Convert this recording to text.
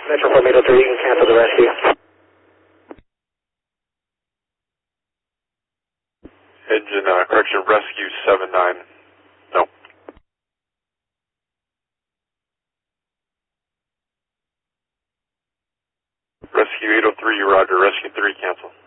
Metro 4803, you can cancel the rescue. Engine, correction, rescue 79. No. Rescue 803, roger. Rescue 3, cancel.